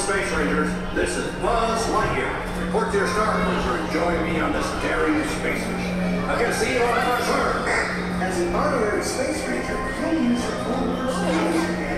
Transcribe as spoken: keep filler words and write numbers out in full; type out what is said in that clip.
Space Rangers. This is Buzz Lightyear. Report to your star cruiser and join me on this daring space mission. I can see you on the first Earth. As an honorary space ranger, you'll use your own personality